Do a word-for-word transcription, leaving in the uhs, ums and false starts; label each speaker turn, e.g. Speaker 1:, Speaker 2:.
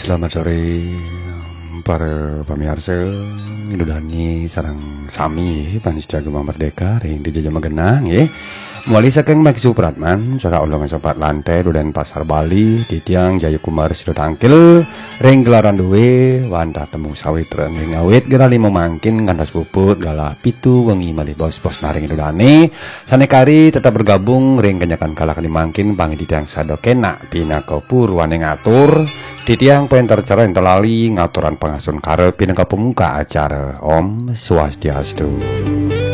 Speaker 1: Selamat sore para pemirsa Indodani sarang sami panis Jagema Merdeka ring di Jajah Magenang ya. Mulai saking Maki Supratman saka ulungan sopat lantai dan pasar Bali di tiang Jayakumar sudah tangkil ring gelaran duwe wantah temu sawit renging awit gara lima mangkin kandas puput galah pitu wengi malih bos-bos naring Indodani sanekari tetap bergabung ring kenyakan kalah kalimangkin pangi di tiang sadokena pinaka purwane ngatur di tiang penter cereng telali ngaturan pengasun karep pinaka pemuka acara Om Swastiastu.